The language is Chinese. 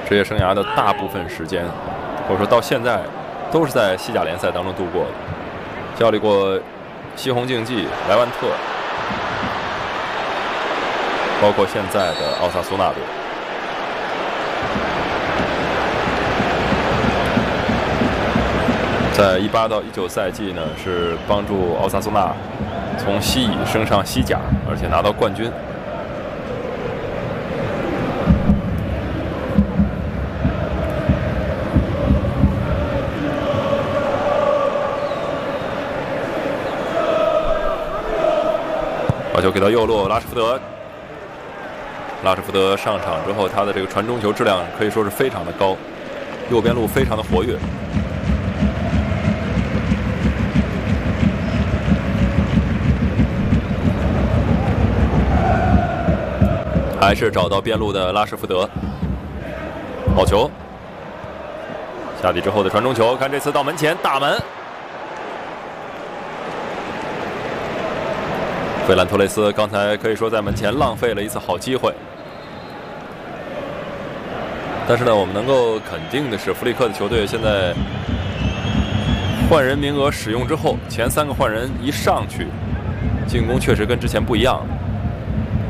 职业生涯的大部分时间，或者说到现在，都是在西甲联赛当中度过的。效力过西红竞技、莱万特，包括现在的奥萨苏纳队。在18到19赛季呢，是帮助奥萨苏纳从西乙升上西甲，而且拿到冠军。把球给到右路，拉什福德。拉什福德上场之后，他的这个传中球质量可以说是非常的高，右边路非常的活跃。还是找到边路的拉什福德，好球！下底之后的传中球，看这次到门前，大门。费兰托雷斯刚才可以说在门前浪费了一次好机会，但是呢，我们能够肯定的是，弗里克的球队现在换人名额使用之后，前3个换人一上去，进攻确实跟之前不一样了。